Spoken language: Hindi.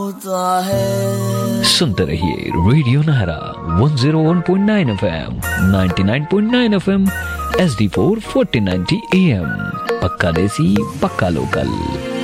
सुनते रहिए radio Nahra 101.9 FM, 99.9 FM, SD4 1490 AM। पक्का देसी पक्का लोकल।